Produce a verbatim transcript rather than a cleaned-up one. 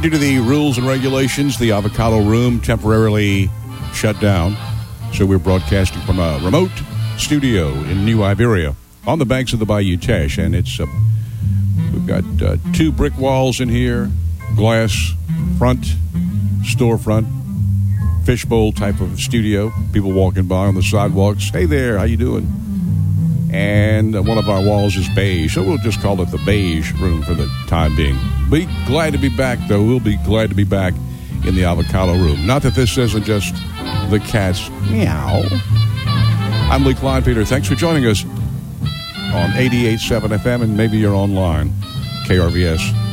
Due to the rules and regulations, the Avocado Room temporarily shut down. So we're broadcasting from a remote studio in New Iberia on the banks of the Bayou Teche. And it's uh, we've got uh, two brick walls in here, glass front, storefront, fishbowl type of studio. People walking by on the sidewalks. Hey there, how you doing? And uh, one of our walls is beige, so we'll just call it the beige room for the time being. Be glad to be back, though. We'll be glad to be back in the Avocado Room. Not that this isn't just the cat's meow. I'm Lee Kleinpeter. Thanks for joining us on eighty-eight point seven F M, and maybe you're online, K R V S